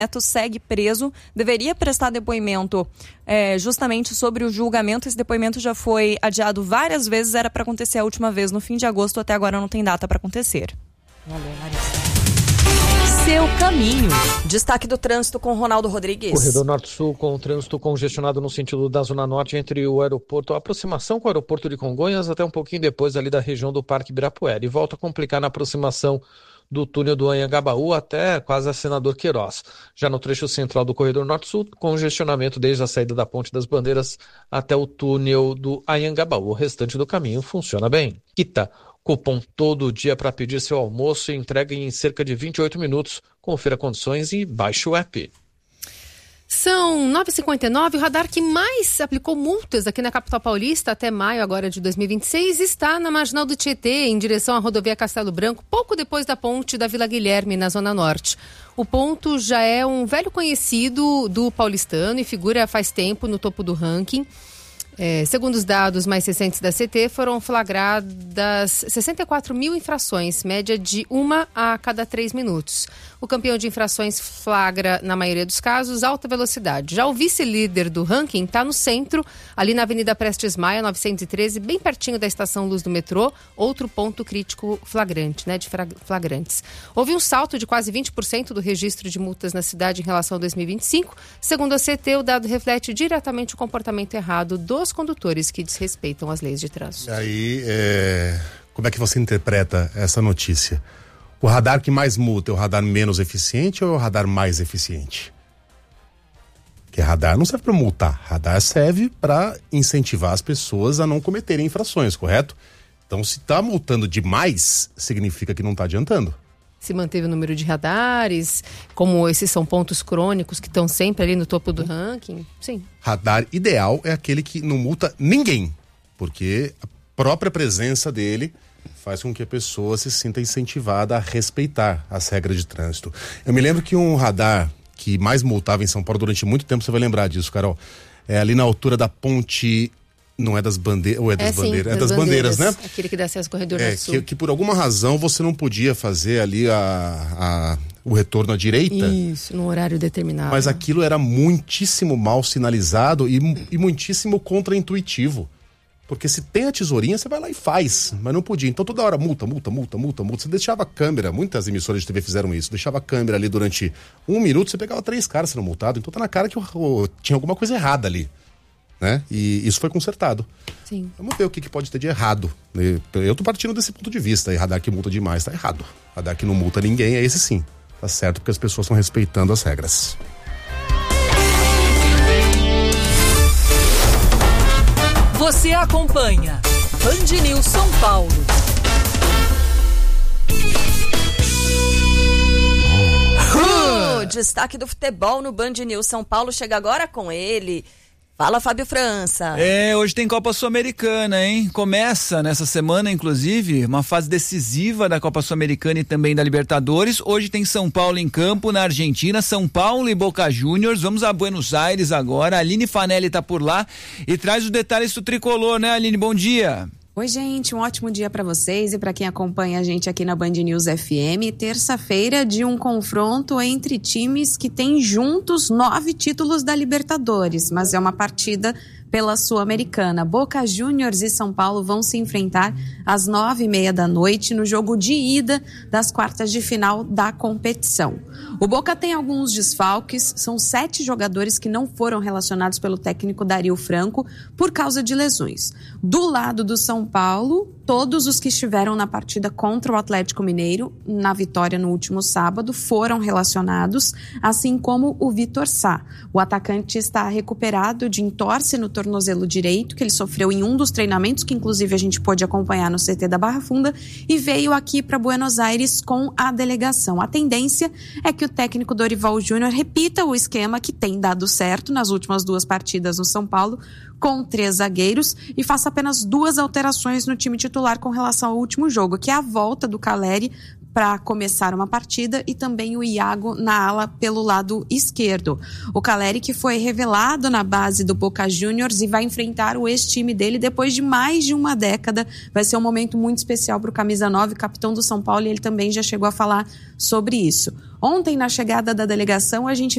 Neto segue preso, deveria prestar depoimento justamente sobre o julgamento. Esse depoimento já foi adiado várias vezes, era para acontecer a última vez no fim de agosto, até agora não tem data para acontecer. Valeu, Larissa. Seu caminho. Destaque do trânsito com Ronaldo Rodrigues. Corredor Norte-Sul com o trânsito congestionado no sentido da Zona Norte entre o aeroporto, a aproximação com o aeroporto de Congonhas até um pouquinho depois ali da região do Parque Ibirapuera. E volta a complicar na aproximação do túnel do Anhangabaú até quase a Senador Queiroz. Já no trecho central do Corredor Norte-Sul, congestionamento desde a saída da Ponte das Bandeiras até o túnel do Anhangabaú. O restante do caminho funciona bem. Quita. Cupom todo dia para pedir seu almoço e entrega em cerca de 28 minutos. Confira condições e baixe o app. São 9h59, o radar que mais aplicou multas aqui na capital paulista até maio agora de 2026 está na Marginal do Tietê, em direção à rodovia Castelo Branco, pouco depois da ponte da Vila Guilherme, na Zona Norte. O ponto já é um velho conhecido do paulistano e figura faz tempo no topo do ranking. Segundo os dados mais recentes da CT, foram flagradas 64 mil infrações, média de 1 a cada 3 minutos. O campeão de infrações flagra, na maioria dos casos, alta velocidade. Já o vice-líder do ranking está no centro, ali na Avenida Prestes Maia, 913, bem pertinho da estação Luz do metrô, outro ponto crítico flagrante, de flagrantes. Houve um salto de quase 20% do registro de multas na cidade em relação a 2025. Segundo a CT, o dado reflete diretamente o comportamento errado dos condutores que desrespeitam as leis de trânsito. E aí, como é que você interpreta essa notícia? O radar que mais multa é o radar menos eficiente ou é o radar mais eficiente? Porque radar não serve para multar, radar serve para incentivar as pessoas a não cometerem infrações, correto? Então, se está multando demais, significa que não está adiantando. Se manteve o número de radares, como esses são pontos crônicos que estão sempre ali no topo do ranking, sim. Radar ideal é aquele que não multa ninguém, porque a própria presença dele faz com que a pessoa se sinta incentivada a respeitar as regras de trânsito. Eu me lembro que um radar que mais multava em São Paulo durante muito tempo, você vai lembrar disso, Carol, é ali na altura da ponte... Não é das bandeiras, ou é das bandeiras? É das bandeiras, né? Aquele que dá acesso ao Corredor Norte-Sul. Que por alguma razão você não podia fazer ali o retorno à direita. Isso, num horário determinado. Mas aquilo era muitíssimo mal sinalizado e muitíssimo contraintuitivo. Porque se tem a tesourinha, você vai lá e faz, mas não podia. Então toda hora multa. Você deixava a câmera, muitas emissoras de TV fizeram isso, deixava a câmera ali durante 1 minuto, você pegava 3 caras sendo multado. Então tá na cara que tinha alguma coisa errada ali. Né? E isso foi consertado. Sim. Vamos ver o que pode ter de errado. Eu tô partindo desse ponto de vista. E radar que multa demais tá errado. Radar que não multa ninguém é esse sim. Tá certo, porque as pessoas estão respeitando as regras. Você acompanha Band News São Paulo. Destaque do futebol no Band News São Paulo chega agora com ele. Fala, Fábio França. Hoje tem Copa Sul-Americana, hein? Começa nessa semana, inclusive, uma fase decisiva da Copa Sul-Americana e também da Libertadores. Hoje tem São Paulo em campo, na Argentina, São Paulo e Boca Juniors. Vamos a Buenos Aires agora. A Aline Fanelli tá por lá e traz os detalhes do tricolor, né, Aline? Bom dia. Oi, gente, um ótimo dia para vocês e para quem acompanha a gente aqui na Band News FM. Terça-feira de um confronto entre times que têm juntos 9 títulos da Libertadores, mas é uma partida pela Sul-Americana. Boca Juniors e São Paulo vão se enfrentar às 9h30 da noite no jogo de ida das quartas de final da competição. O Boca tem alguns desfalques, são 7 jogadores que não foram relacionados pelo técnico Dario Franco por causa de lesões. Do lado do São Paulo, todos os que estiveram na partida contra o Atlético Mineiro, na vitória no último sábado, foram relacionados, assim como o Vitor Sá. O atacante está recuperado de entorse no tornozelo direito, que ele sofreu em um dos treinamentos, que inclusive a gente pôde acompanhar no CT da Barra Funda, e veio aqui para Buenos Aires com a delegação. A tendência é que o técnico Dorival Júnior repita o esquema que tem dado certo nas últimas 2 partidas no São Paulo, com 3 zagueiros, e faça apenas 2 alterações no time titular com relação ao último jogo, que é a volta do Caleri para começar uma partida e também o Iago na ala pelo lado esquerdo. O Caleri, que foi revelado na base do Boca Juniors e vai enfrentar o ex-time dele depois de mais de uma década. Vai ser um momento muito especial para o camisa 9, capitão do São Paulo, e ele também já chegou a falar sobre isso. Ontem, na chegada da delegação, a gente